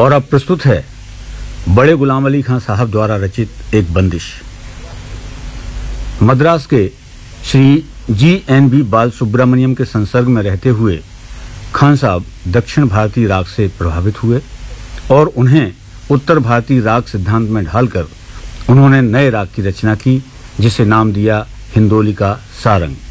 और अब प्रस्तुत है बड़े गुलाम अली खां साहब द्वारा रचित एक बंदिश। मद्रास के श्री GNB बाल सुब्रमण्यम के संसर्ग में रहते हुए खान साहब दक्षिण भारतीय राग से प्रभावित हुए और उन्हें उत्तर भारतीय राग सिद्धांत में ढालकर उन्होंने नए राग की रचना की, जिसे नाम दिया हिंदोली का सारंग।